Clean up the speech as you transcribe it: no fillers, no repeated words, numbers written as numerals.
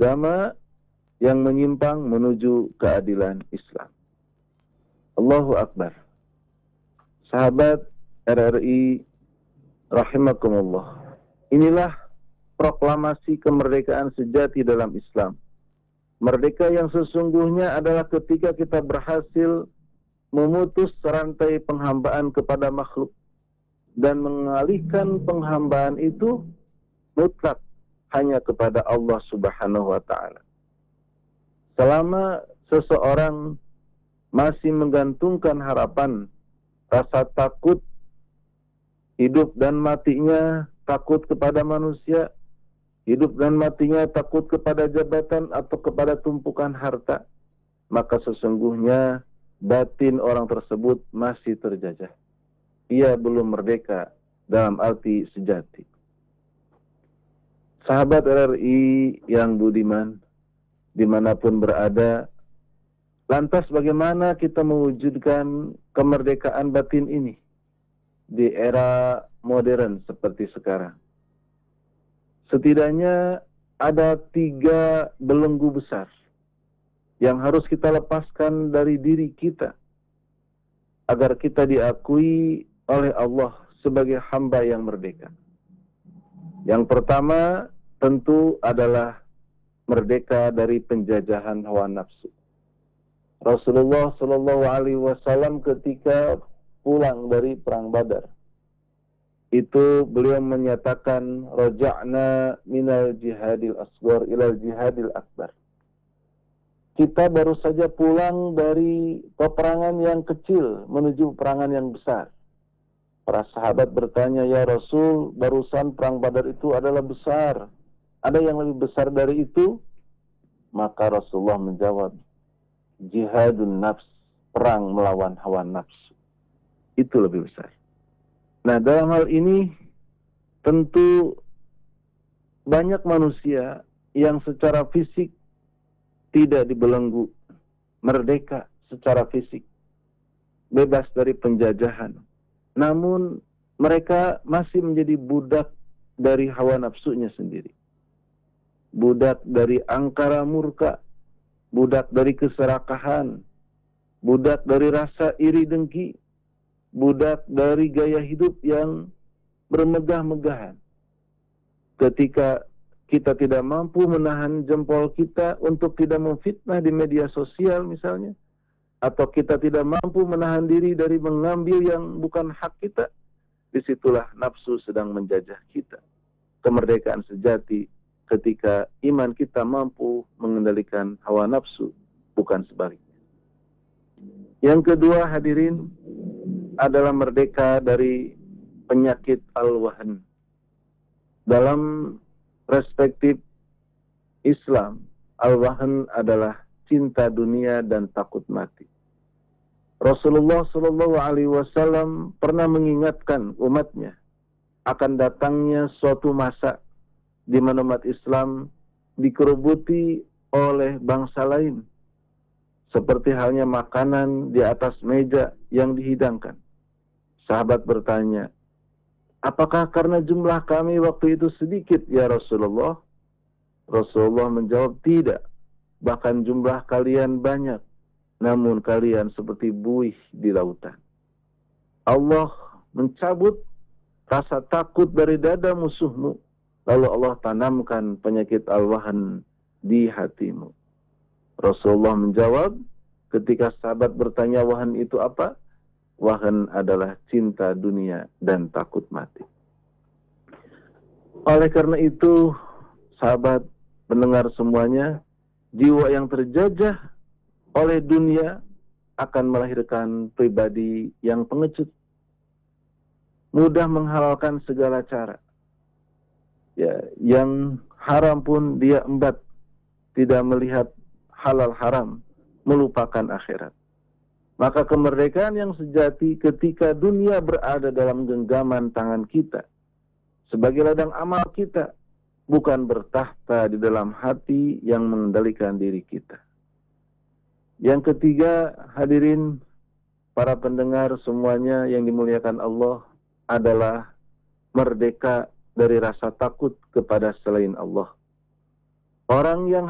agama yang menyimpang menuju keadilan Islam. Allahu Akbar. Sahabat RRI rahimakumullah. Inilah proklamasi kemerdekaan sejati dalam Islam. Merdeka yang sesungguhnya adalah ketika kita berhasil memutus rantai penghambaan kepada makhluk dan mengalihkan penghambaan itu mutlak hanya kepada Allah Subhanahu wa Ta'ala. Selama seseorang masih menggantungkan harapan, rasa takut hidup dan matinya takut kepada manusia, hidup dan matinya takut kepada jabatan atau kepada tumpukan harta, maka sesungguhnya batin orang tersebut masih terjajah. Ia belum merdeka dalam arti sejati. Sahabat RRI yang budiman, dimanapun berada, lantas bagaimana kita mewujudkan kemerdekaan batin ini di era modern seperti sekarang? Setidaknya ada 3 belenggu besar yang harus kita lepaskan dari diri kita agar kita diakui oleh Allah sebagai hamba yang merdeka. Yang pertama tentu adalah merdeka dari penjajahan hawa nafsu. Rasulullah Shallallahu Alaihi Wasallam ketika pulang dari perang Badar, itu beliau menyatakan raja'na minal jihadil asghar ilal jihadil akbar. Kita baru saja pulang dari peperangan yang kecil menuju peperangan yang besar. Para sahabat bertanya, ya Rasul, barusan perang Badar itu adalah besar. Ada yang lebih besar dari itu? Maka Rasulullah menjawab, jihadun nafs, perang melawan hawa nafsu. Itu lebih besar. Nah, dalam hal ini tentu banyak manusia yang secara fisik tidak dibelenggu, merdeka secara fisik, bebas dari penjajahan. Namun mereka masih menjadi budak dari hawa nafsunya sendiri. Budak dari angkara murka, budak dari keserakahan, budak dari rasa iri dengki, budak dari gaya hidup yang bermegah-megahan. Ketika kita tidak mampu menahan jempol kita untuk tidak memfitnah di media sosial misalnya, atau kita tidak mampu menahan diri dari mengambil yang bukan hak kita, disitulah nafsu sedang menjajah kita. Kemerdekaan sejati ketika iman kita mampu mengendalikan hawa nafsu, bukan sebaliknya. Yang kedua, hadirin, adalah merdeka dari penyakit al-wahn. Dalam perspektif Islam, al-wahn adalah cinta dunia dan takut mati. Rasulullah Shallallahu Alaihi Wasallam pernah mengingatkan umatnya akan datangnya suatu masa di mana umat Islam dikerubuti oleh bangsa lain, seperti halnya makanan di atas meja yang dihidangkan. Sahabat bertanya, apakah karena jumlah kami waktu itu sedikit ya Rasulullah? Rasulullah menjawab, tidak. Bahkan jumlah kalian banyak, namun kalian seperti buih di lautan. Allah mencabut rasa takut dari dada musuhmu, lalu Allah tanamkan penyakit al-wahn di hatimu. Rasulullah menjawab, ketika sahabat bertanya wahn itu apa? Wahn adalah cinta dunia dan takut mati. Oleh karena itu, sahabat pendengar semuanya, jiwa yang terjajah oleh dunia akan melahirkan pribadi yang pengecut, mudah menghalalkan segala cara. Ya, yang haram pun dia embat, tidak melihat halal haram, melupakan akhirat. Maka kemerdekaan yang sejati ketika dunia berada dalam genggaman tangan kita, sebagai ladang amal kita, bukan bertahta di dalam hati yang mengendalikan diri kita. Yang ketiga, hadirin para pendengar semuanya yang dimuliakan Allah, adalah merdeka dari rasa takut kepada selain Allah. Orang yang